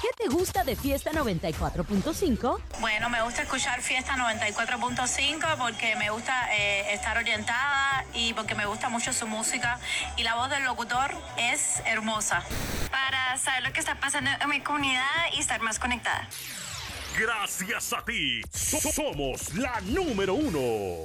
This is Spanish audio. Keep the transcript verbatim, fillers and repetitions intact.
¿Qué te gusta de Fiesta noventa y cuatro punto cinco? Bueno, me gusta escuchar Fiesta noventa y cuatro punto cinco porque me gusta eh, estar orientada y porque me gusta mucho su música y la voz del locutor es hermosa. Para saber lo que está pasando en mi comunidad y estar más conectada. Gracias a ti, so- somos la número uno.